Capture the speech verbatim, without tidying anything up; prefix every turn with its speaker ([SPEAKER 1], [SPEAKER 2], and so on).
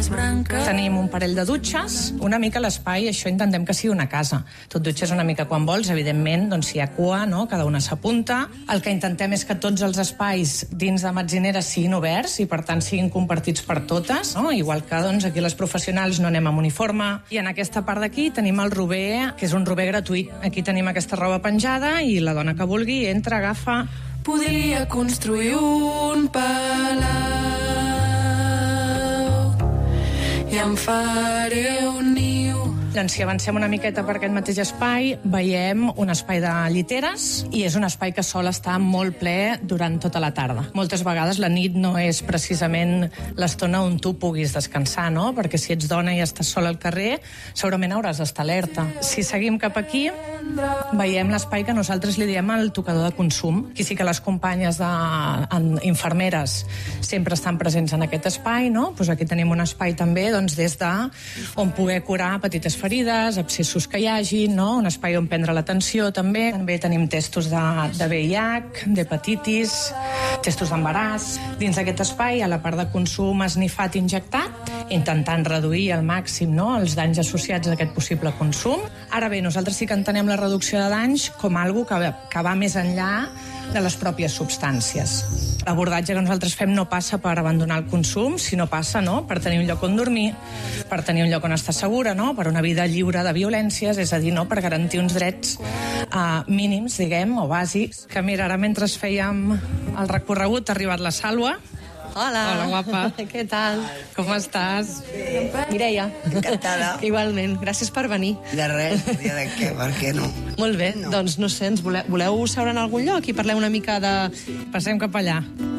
[SPEAKER 1] les branques.
[SPEAKER 2] Tenim un parell de dutxes, una mica l'espai, això intentem que sigui una casa. Tu et dutxes una mica quan vols, evidentment, doncs si hi ha cua, no? Cada una s'apunta. El que intentem és que tots els espais dins de Metzinera siguin oberts i, per tant, siguin compartits per totes, no? Igual que doncs, aquí les professionals no anem amb uniforme. I en aquesta part d'aquí tenim el rober, que és un rober gratuït. Aquí tenim aquesta roba penjada i la dona que vulgui entra, agafa...
[SPEAKER 1] Podria construir un palau i em faré un niu.
[SPEAKER 2] Doncs si avancem una miqueta per aquest mateix espai, veiem un espai de lliteres i és un espai que sol estar molt ple durant tota la tarda. Moltes vegades la nit no és precisament l'estona on tu puguis descansar, no? Perquè si ets dona i estàs sola al carrer, segurament hauràs d'estar alerta. Si seguim cap aquí, veiem l'espai que nosaltres li diem el tocador de consum. Aquí sí que les companyes de en, infermeres sempre estan presents en aquest espai, no? Pues aquí tenim un espai també doncs, des de on poder curar petites ferides, abscessos que hi hagi, no? Un espai on prendre l'atenció també. També tenim testos de, de V I H, d'hepatitis, testos d'embaràs. Dins d'aquest espai, a la part de consum esnifat injectat, intentant reduir al màxim, no? Els danys associats a aquest possible consum. Ara bé, nosaltres sí que entenem la reducció de danys com algo que, que va més enllà de les pròpies substàncies. L'abordatge que nosaltres fem no passa per abandonar el consum, sinó passa, no?, per tenir un lloc on dormir, per tenir un lloc on estar segura, no?, per una vida lliure de violències, és a dir, no?, per garantir uns drets uh, mínims, diguem, o bàsics. Que mira, ara mentre fèiem el recorregut ha arribat la Sàlvia.
[SPEAKER 3] Hola.
[SPEAKER 2] Hola, guapa.
[SPEAKER 3] Què tal?
[SPEAKER 2] Com estàs?
[SPEAKER 3] Mireia.
[SPEAKER 4] Encantada.
[SPEAKER 3] Igualment. Gràcies per venir.
[SPEAKER 4] De res, dia de què, per què no?
[SPEAKER 3] Molt bé.
[SPEAKER 4] No.
[SPEAKER 3] Doncs no sé, ens voleu, voleu seure en algun lloc i parlem una mica de...
[SPEAKER 2] Passem cap allà.